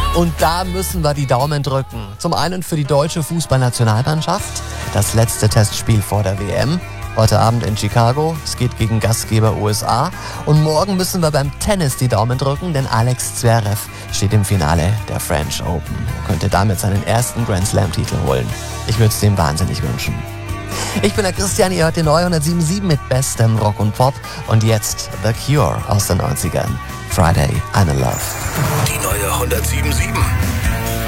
Und da müssen wir die Daumen drücken. Zum einen für die deutsche Fußballnationalmannschaft. Das letzte Testspiel vor der WM. Heute Abend in Chicago. Es geht gegen Gastgeber USA. Und morgen müssen wir beim Tennis die Daumen drücken, denn Alex Zverev steht im Finale der French Open. Er könnte damit seinen ersten Grand Slam-Titel holen. Ich würde es dem wahnsinnig wünschen. Ich bin der Christian, ihr hört die neue 107.7 mit bestem Rock und Pop. Und jetzt The Cure aus den 90ern. Friday, I'm in Love. Die neue 107.7.